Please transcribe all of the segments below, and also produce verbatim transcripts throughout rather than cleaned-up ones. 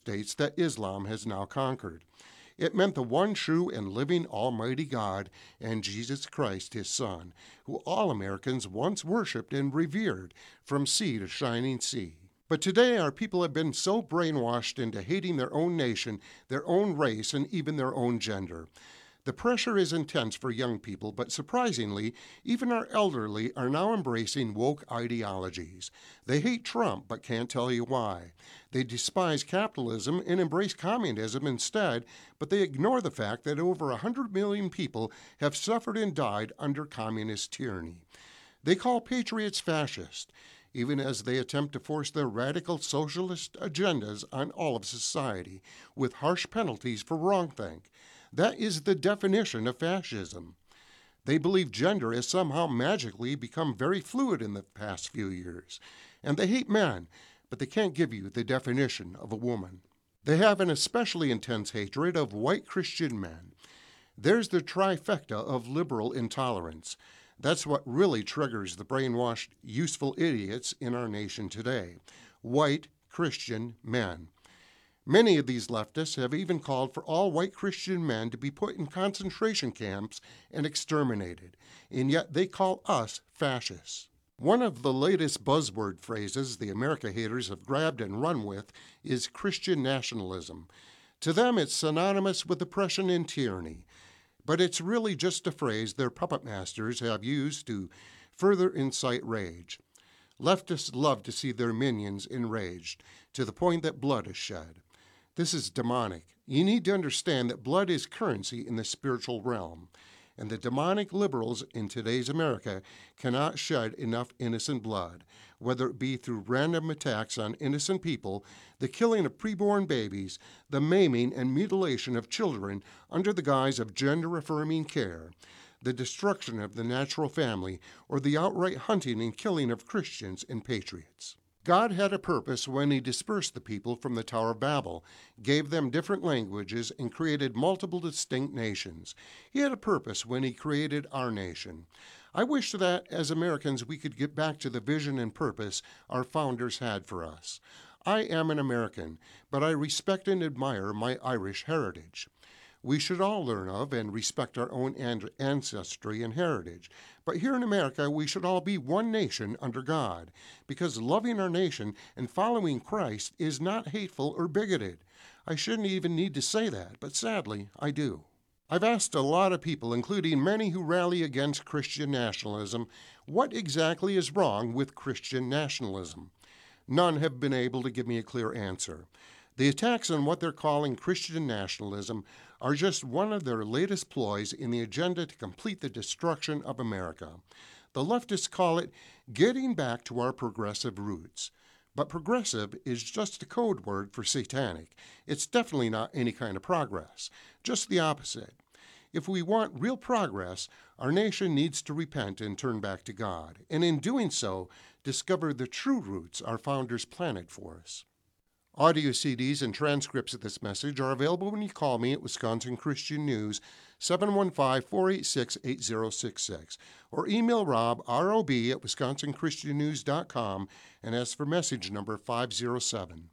states that Islam has now conquered. It meant the one true and living Almighty God and Jesus Christ, his Son, who all Americans once worshipped and revered from sea to shining sea. But today our people have been so brainwashed into hating their own nation, their own race, and even their own gender. The pressure is intense for young people, but surprisingly, even our elderly are now embracing woke ideologies. They hate Trump, but can't tell you why. They despise capitalism and embrace communism instead, but they ignore the fact that over one hundred million people have suffered and died under communist tyranny. They call patriots fascist, even as they attempt to force their radical socialist agendas on all of society, with harsh penalties for wrongthink. That is the definition of fascism. They believe gender has somehow magically become very fluid in the past few years. And they hate men, but they can't give you the definition of a woman. They have an especially intense hatred of white Christian men. There's the trifecta of liberal intolerance. That's what really triggers the brainwashed, useful idiots in our nation today. White Christian men. Many of these leftists have even called for all white Christian men to be put in concentration camps and exterminated, and yet they call us fascists. One of the latest buzzword phrases the America haters have grabbed and run with is Christian nationalism. To them, it's synonymous with oppression and tyranny, but it's really just a phrase their puppet masters have used to further incite rage. Leftists love to see their minions enraged, to the point that blood is shed. This is demonic. You need to understand that blood is currency in the spiritual realm, and the demonic liberals in today's America cannot shed enough innocent blood, whether it be through random attacks on innocent people, the killing of preborn babies, the maiming and mutilation of children under the guise of gender-affirming care, the destruction of the natural family, or the outright hunting and killing of Christians and patriots. God had a purpose when he dispersed the people from the Tower of Babel, gave them different languages, and created multiple distinct nations. He had a purpose when he created our nation. I wish that, as Americans, we could get back to the vision and purpose our founders had for us. I am an American, but I respect and admire my Irish heritage. We should all learn of and respect our own ancestry and heritage. But here in America, we should all be one nation under God, because loving our nation and following Christ is not hateful or bigoted. I shouldn't even need to say that, but sadly, I do. I've asked a lot of people, including many who rally against Christian nationalism, what exactly is wrong with Christian nationalism. None have been able to give me a clear answer. The attacks on what they're calling Christian nationalism are just one of their latest ploys in the agenda to complete the destruction of America. The leftists call it getting back to our progressive roots. But progressive is just a code word for satanic. It's definitely not any kind of progress, just the opposite. If we want real progress, our nation needs to repent and turn back to God, and in doing so, discover the true roots our founders planted for us. Audio C Ds and transcripts of this message are available when you call me at Wisconsin Christian News, seven one five, four eight six, eight zero six six, or email Rob, R O B, at wisconsin christian news dot com and ask for message number five zero seven.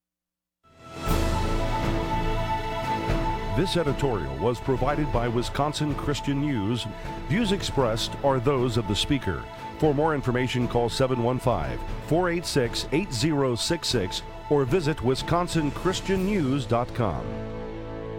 This editorial was provided by Wisconsin Christian News. Views expressed are those of the speaker. For more information, call seven one five, four eight six, eight zero six six or visit wisconsin christian news dot com.